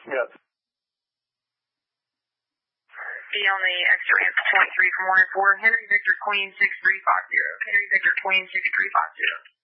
Yes. Be on the extra ramp 23 from 1 and 4. Henry Victor Queen 6350. Henry Victor Queen 6350.